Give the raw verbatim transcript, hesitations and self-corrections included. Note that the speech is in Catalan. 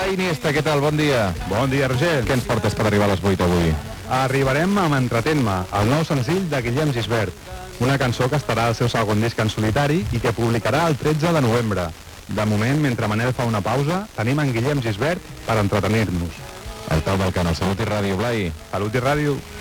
Blai Iniesta, què tal? Bon dia. Bon dia, Roger. Què ens portes per arribar a les vuit avui? Arribarem amb Entretén-me, el nou senzill de Guillem Gisbert, una cançó que estarà al seu segon disc en solitari i que publicarà el tretze de novembre. De moment, mentre Manel fa una pausa, tenim en Guillem Gisbert per entretenir-nos. Al peu del canal. Salut i ràdio, Blai. Salut i ràdio.